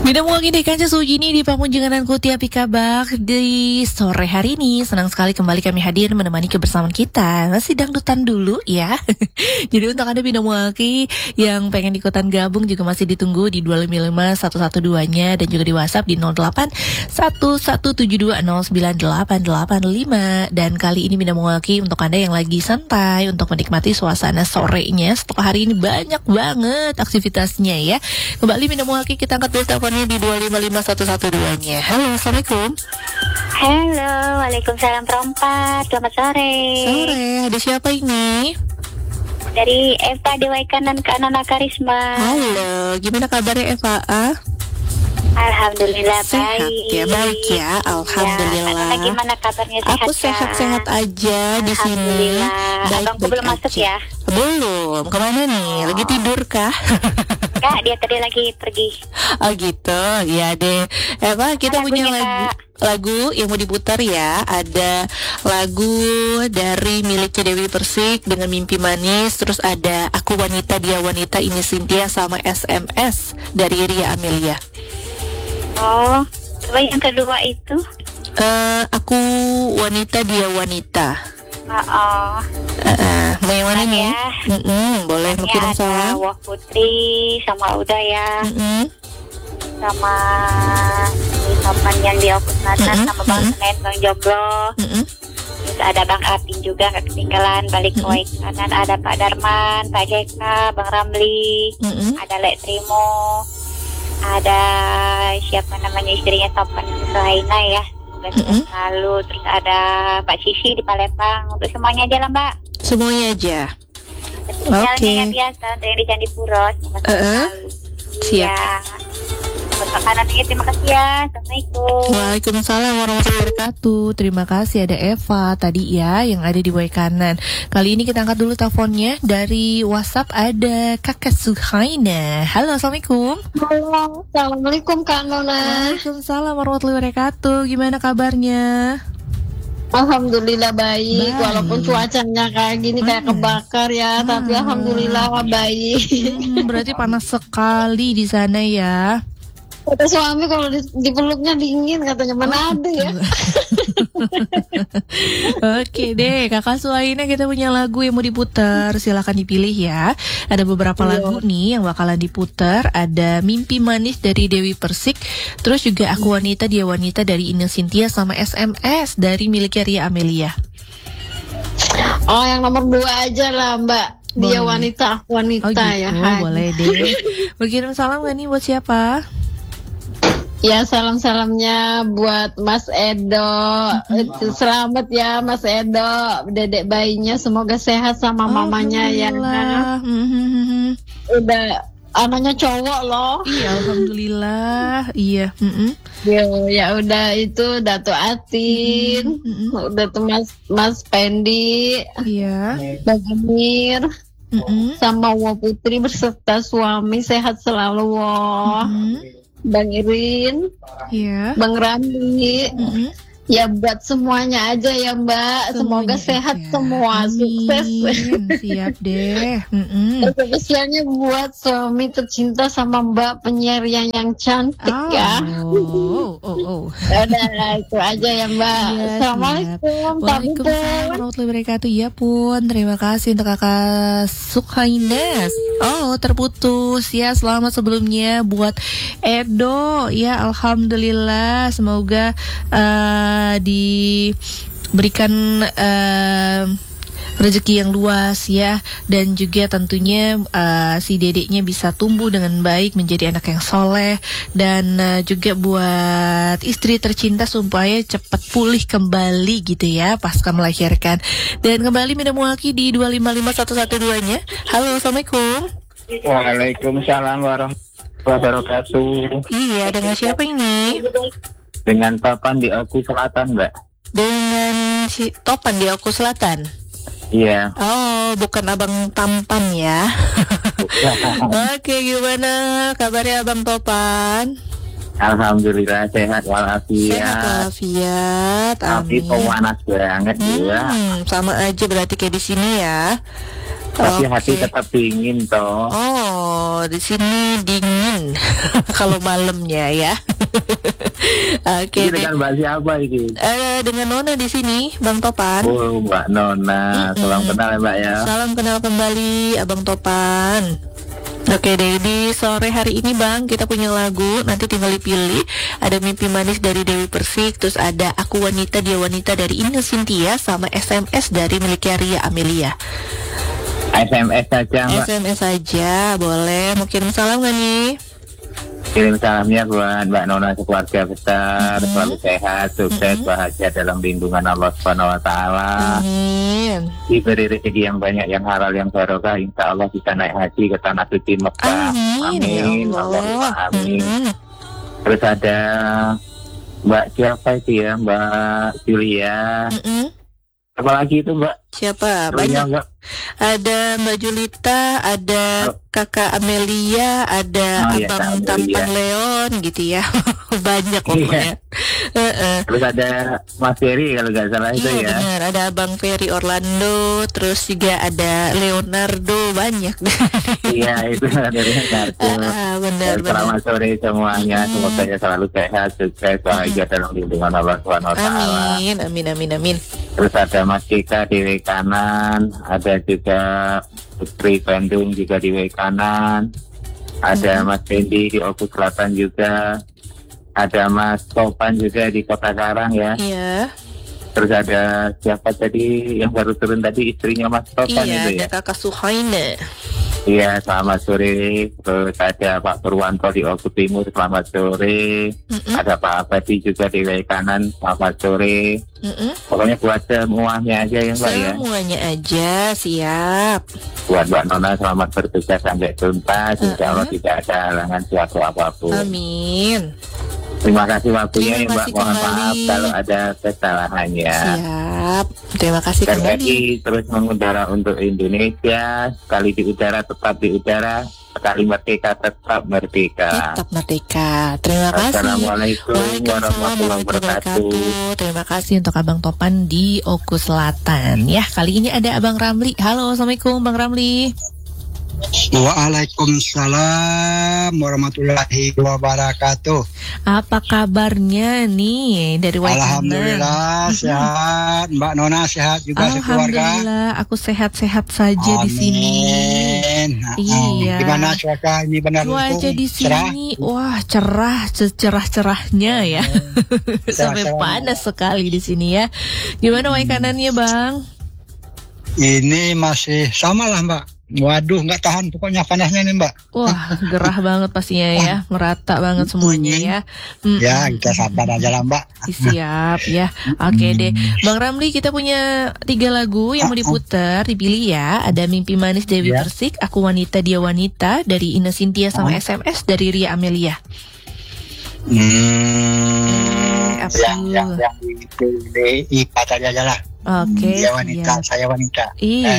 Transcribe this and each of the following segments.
Bida muang ini kanca sujini di pamunjengananku tiap kabak di sore hari ini. Senang sekali kembali kami hadir menemani kebersamaan kita. Masih dangdutan dulu ya. Jadi untuk Anda Bida Muangki yang pengen ikutan gabung juga masih ditunggu di 255 112-nya dan juga di WhatsApp di 08 1172098885. Dan kali ini Bida Muangki untuk Anda yang lagi santai untuk menikmati suasana sorenya. Setelah hari ini banyak banget aktivitasnya ya. Kembali Bida Muangki kita angkat dulu teleponnya di 255112-nya. Halo, Assalamualaikum. Halo, waalaikumsalam perempat. Selamat sore. Sore, ada siapa ini? Dari Eva Dewai Kanan ke Anana Karisma. Halo, gimana kabarnya Eva? Alhamdulillah Sehat baik. ya, baik ya. Alhamdulillah. Ya, gimana kabarnya, sehat? Aku sehat-sehat aja di sini. Abangku belum masuk ya? Belum. Kemana nih? Lagi tidur kah? Kak, dia tadi lagi pergi. Oh gitu, ya deh. Eva, kita punya lagu yang mau diputar ya. Ada lagu dari miliknya Dewi Persik dengan Mimpi Manis. Terus ada Aku Wanita Dia Wanita, ini Cynthia sama SMS dari Ria Amelia. Oh, coba yang kedua itu? Aku Wanita Dia Wanita. Mau yang mana nih? Boleh kirim salam. Wah Putri sama Uda ya. Sama teman yang di Okus Natan, sama Bang Senet, Bang Joglo. Terus ada Bang Atin juga gak ketinggalan. Balik ke Waikanan ada Pak Darman, Pak Jeka, Bang Ramli, ada Lek Trimo, ada siapa namanya istrinya Topan Suhaina ya. Lalu terus ada Pak Sisi di Palembang. Untuk semuanya aja lah Mbak. Semuanya aja. Oke. Yang biasa untuk yang di Candipuro. Siap. Ya. Makanan ini terima kasih ya. Assalamualaikum. Waalaikumsalam warahmatullahi wabarakatuh. Terima kasih ada Eva tadi ya yang ada di Waikanan. Kali ini kita angkat dulu teleponnya dari WhatsApp. Ada Kakak Suhaina. Halo, Assalamualaikum. Halo, Assalamualaikum Kak Nona. Waalaikumsalam warahmatullahi wabarakatuh. Gimana kabarnya? Alhamdulillah baik. Walaupun cuacanya kayak gini kayak kebakar ya, tapi alhamdulillah baik. Berarti panas sekali di sana ya. Kata suami kalau dipeluknya dingin, katanya mana ada ya. Oke deh, Kakak Suhaina, kita punya lagu yang mau diputar. Silahkan dipilih ya. Ada beberapa lagu nih yang bakalan diputar. Ada Mimpi Manis dari Dewi Persik. Terus juga Aku Wanita Dia Wanita dari Ine Cynthia sama SMS dari miliknya Ria Amelia. Oh, yang nomor 2 aja lah Mbak. Dia wanita, aku wanita. Oh gitu, ya. Boleh deh. Berkirim salam gak nih buat siapa? Ya, salam-salamnya buat Mas Edo. Selamat ya Mas Edo. Dedek bayinya semoga sehat sama mamanya ya. Udah anaknya cowok loh. Iya, alhamdulillah. Iya. Ya udah itu Dato Atin. Udah tuh Mas Pendi. Iya. Bang Amir. Sama Wa Putri berserta suami sehat selalu wah. Bang Irin, Bang Ramli, ya buat semuanya aja ya Mbak. Semoga sehat ya. Semua. Amin. Sukses. Siap deh. Spesialnya buat suami tercinta sama Mbak penyiar yang cantik ya. Udah itu aja ya Mbak. Ya, Assalamualaikum. Waalaikumsalam warahmatullahi wabarakatuh. Ya pun, terima kasih untuk Kakak Suhaina. Oh, terputus ya. Selamat sebelumnya buat Edo ya. Alhamdulillah. Semoga diberikan rezeki yang luas ya, dan juga tentunya si dedeknya bisa tumbuh dengan baik menjadi anak yang soleh, dan juga buat istri tercinta supaya cepat pulih kembali gitu ya pasca melahirkan. Dan kembali Bida Muangki di 255112-nya. Halo, Assalamualaikum. Waalaikumsalam warahmatullahi wabarakatuh. Iya, dengan siapa ini? Dengan Topan di Oku Selatan, Mbak. Dengan si Topan di Oku Selatan? Iya. Oh, bukan Abang Tampan ya. Oke, gimana kabarnya Abang Topan? Alhamdulillah sehat walafiat. Sehat walafiat. Tapi panas banget ya. Sama aja berarti kayak di sini ya. Tapi hati tetap dingin toh. Oh, di sini dingin. kalau malamnya ya. Oke. Ini dengan Mbak siapa ini? Dengan Nona di sini, Bang Topan. Oh, Mbak Nona. Salam kenal ya, Mbak ya. Salam kenal kembali, Abang Topan. Oke deh, di sore hari ini Bang, kita punya lagu, nanti tinggal dipilih. Ada Mimpi Manis dari Dewi Persik, terus ada Aku Wanita Dia Wanita dari Ine Cynthia, sama SMS dari miliknya Ria Amelia. SMS saja, Mbak. SMS saja, boleh. Mau kirim salam gak nih? Kirim salamnya buat Mbak Nona sekeluarga besar, selalu sehat, sukses, bahagia dalam lindungan Allah Subhanahu wa taala. Amin. Diberi rezeki yang banyak, yang halal, yang barokah, insya Allah bisa naik haji ke tanah suci Mekah. Amin. Ya Allahumma amin. Terus ada Mbak siapa itu ya, Mbak Julia. Apalagi itu Mbak? Siapa? Banyak. Mbak. Ada Mbak Julita, ada Kakak Amelia, ada Abang Tampan Leon gitu ya. Banyak pokoknya. Terus ada Mas Ferry kalau nggak salah itu ya. Benar, ada Abang Ferry Orlando, terus juga ada Leonardo, banyak. Iya, itu ada Leonardo. Benar. Selamat sore semuanya, semoga selalu sehat, sukses, bahagia dalam lindungan Allah Subhanahu wa taala. Amin. Terus ada Mas Kika di W kanan, ada juga Putri Bandung juga di W kanan, ada Mas Fendi di Oku Selatan juga, ada Mas Topan juga di Kota Karang ya. Iya. Terus ada siapa tadi yang baru turun tadi, istrinya Mas Topan itu ya? Iya, ada Kakak Suhaina. Iya, selamat sore. Terus ada Pak Purwanto di Oku Timur, selamat sore. Ada Pak Abadi juga di W kanan, selamat sore. Pokoknya buat semuanya aja ya Mbak ya. Semuanya aja, siap. Buat Mbak Nona selamat bertugas sampai tuntas. Insya Allah tidak ada halangan suatu apapun. Amin. Terima kasih waktunya ya Mbak. Mohon kembali. maaf kalau ada kesalahannya. Siap. Terima kasih kembali. RRI terus mengudara untuk Indonesia. Sekali di udara tetap di udara. Sekali merdeka tetap merdeka. Tetap merdeka. Terima kasih. Assalamualaikum warahmatullahi wabarakatuh. Terima kasih untuk Abang Topan di Oku Selatan. Ya, kali ini ada Abang Ramli. Halo, assalamualaikum Bang Ramli. Waalaikumsalam warahmatullahi wabarakatuh. Apa kabarnya nih dari Waikana? Alhamdulillah sehat. Mbak Nona sehat juga sekeluarga. Alhamdulillah, aku sehat-sehat saja di sini. Iya. Gimana cuaca ini benar? Cuaca di sini, wah cerah, cerah-cerahnya ya. Sampai panas sekali di sini ya. Gimana Waikanannya Bang? Ini masih sama lah Mbak. Waduh, nggak tahan pokoknya panasnya nih Mbak. Wah, gerah banget pastinya ya, merata banget semuanya ya. Ya, kita sabar aja lah Mbak. Siap ya, oke deh. Bang Ramli, kita punya 3 lagu yang mau diputar, dipilih ya. Ada Mimpi Manis Dewi Persik, Aku Wanita Dia Wanita dari Ine Cynthia, sama SMS dari Ria Amelia. Yang dipilih IPA aja lah. Oke. Dia wanita, saya wanita.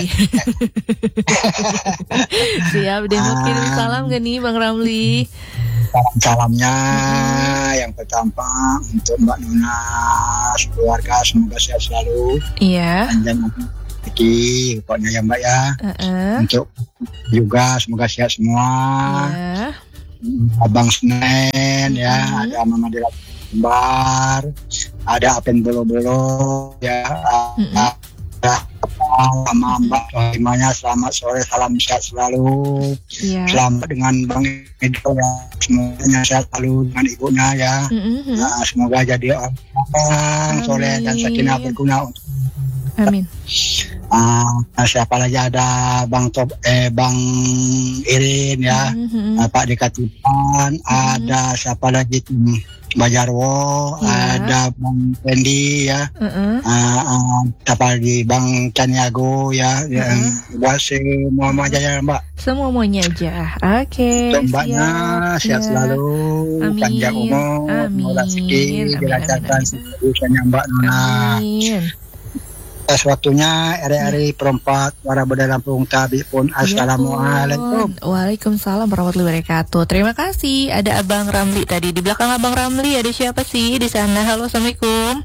Siap deh, mau kirim salam gak nih Bang Ramli? Salamnya yang pertama untuk Mbak Nona keluarga, semoga sehat selalu. Iya. Panjang rezeki pokoknya ya Mbak ya. Untuk juga semoga sehat semua. Abang Senen ya, ada Mama Dila Kembar, ada Apen Bolo-Bolo ya, ada sama Mbak Sohimanya, selamat sore, salam sehat selalu. Selamat dengan Bang Edo ya, semuanya sehat selalu dengan ibunya ya. Semoga jadi orang soleh dan sakinah berguna untuk amin. Siapa lagi, ada Bang Bang Irin ya, Pak Dekatipan, ada siapa lagi Mbak Jarwo, ada Bang Fendi ya, siapa lagi Bang Caniago ya, buat semua aja ya Mbak. Semuanya aja, oke. Mbaknya sehat selalu, panjang umur, rezeki dilancarkan urusannya Mbak Nona. Amin. Atas waktunya RRI Perempat Suara Budaya Lampung Tabi pun assalamualaikum. Waalaikumsalam warahmatullahi wabarakatuh. Terima kasih. Ada Abang Ramli tadi di belakang Abang Ramli. Ada siapa sih di sana? Halo, assalamualaikum.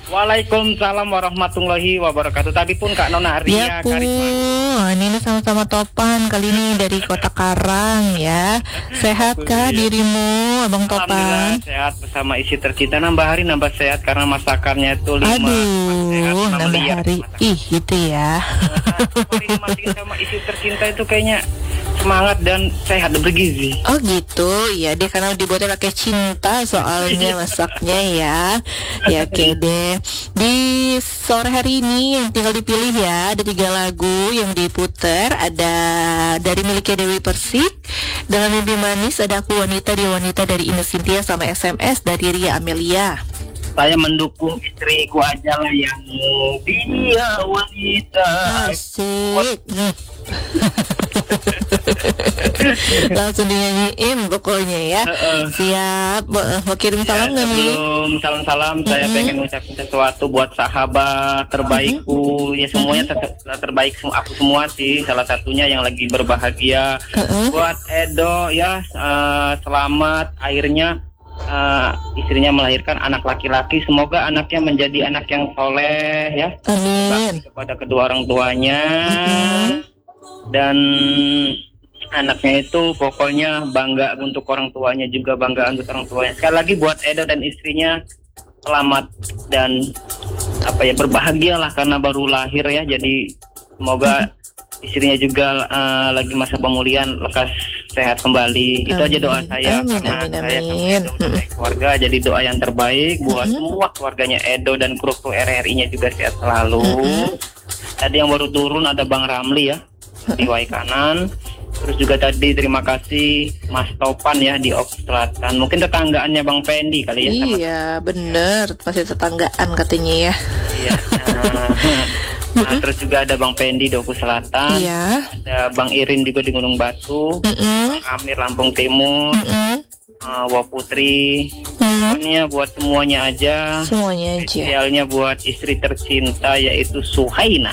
Waalaikumsalam warahmatullahi wabarakatuh. Tadi pun Kak Nona Ria ya pun, ini sama-sama Topan kali ini dari Kota Karang ya. Sehat kah dirimu, Abang Topan? Alhamdulillah sehat bersama isi tercinta. Nambah hari nambah sehat karena masakannya itu 5. Aduh, nambah hari. Ih, gitu ya. Masakin sama isi tercinta itu kayaknya semangat dan sehat dan bergizi. Oh gitu, ya dia karena dibuatnya pakai cinta soalnya masaknya ya. Ya oke deh. Di sore hari ini yang tinggal dipilih ya, ada 3 lagu yang diputer. Ada dari miliknya Dewi Persik, Dengan Mimpi Manis, ada Aku Wanita Dia Wanita dari Ines Cynthia, sama SMS dari Ria Amelia. Saya mendukung istriku aja lah yang dia wanita. Asik. Langsung dinyanyiin pokoknya ya. Siap. Mau kirim salam nggak nih? Belum salam-salam. Saya pengen ngucapin sesuatu buat sahabat terbaikku. Ya semuanya terbaik aku semua sih. Salah satunya yang lagi berbahagia. Buat Edo ya, selamat akhirnya istrinya melahirkan anak laki-laki. Semoga anaknya menjadi anak yang soleh ya. Amin. Kepada kedua orang tuanya. Dan anaknya itu pokoknya bangga untuk orang tuanya, juga bangga untuk orang tuanya. Sekali lagi buat Edo dan istrinya, selamat dan berbahagialah karena baru lahir ya. Jadi semoga istrinya juga lagi masa pemulihan, lekas sehat kembali. Itu aja doa saya. Amin. Saya keluarga, jadi doa yang terbaik buat semua keluarganya Edo dan kru RRI-nya juga sehat selalu. Tadi yang baru turun ada Bang Ramli ya di Waikanan. Terus juga tadi terima kasih Mas Topan ya di Oku Selatan. Mungkin tetanggaannya Bang Pendi kali ya. Iya bener, masih tetanggaan katanya ya. Iya. Terus juga ada Bang Pendi di Oku Selatan. Iya. Ada Bang Irin juga di Gunung Batu. Bang Amir Lampung Timur. Wah Putri. Pokoknya buat semuanya aja. Semuanya aja. Spesialnya buat istri tercinta yaitu Suhaina.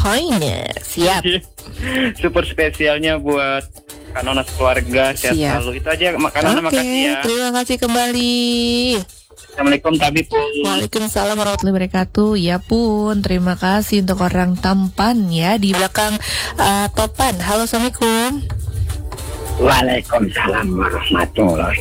Siap. Super spesialnya buat Kanona keluarga sehat selalu. Itu aja Kanona, makasih ya. Terima kasih kembali. Assalamualaikum Tabi pun. Waalaikumsalam warahmatullahi wabarakatuh. Ya pun, terima kasih untuk orang tampan ya di belakang Topan. Halo, assalamualaikum. Waalaikumsalam warahmatullahi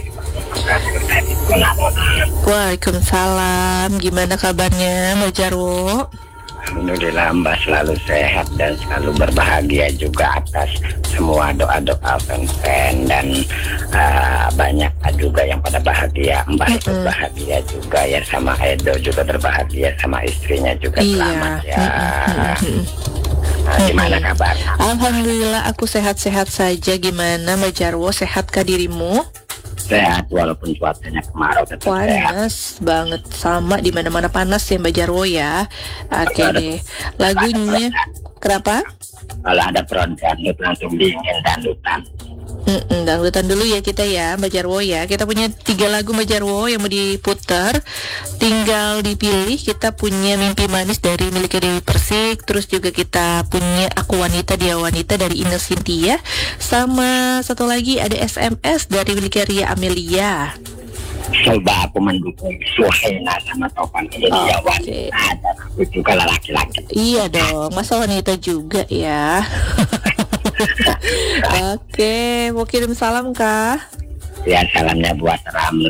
wabarakatuh. Waalaikumsalam. Gimana kabarnya Mbak Jarwo? Alhamdulillah Mbak selalu sehat dan selalu berbahagia juga atas semua doa-doa fan-fan dan banyak juga yang pada bahagia. Mbak ikut bahagia juga ya, sama Edo juga berbahagia, sama istrinya juga selamat ya. Gimana kabar? Alhamdulillah aku sehat-sehat saja. Gimana Mbak Jarwo, sehatkah dirimu? Sehat walaupun cuacanya kemarau tetap panas banget, sama di mana-mana panas ya Mbak Jarwo ya. Oke deh. Lagunya kenapa? Kalau ada program langsung dingin dandutan. Dangdutan dulu ya kita ya Mbak Jarwo ya. Kita punya 3 lagu Mbak Jarwo yang mau diputar. Tinggal dipilih. Kita punya Mimpi Manis dari miliknya Dewi Persik. Terus juga kita punya Aku Wanita Dia Wanita dari Ines Cynthia. Sama satu lagi ada SMS dari miliknya Ria Amelia. Coba aku mendukung Suhaina sama Topan ini dia wanita dan aku juga laki-laki. Iya dong, masa wanita juga ya. Oke, mau kirim salam kah? Ya salamnya buat Ramli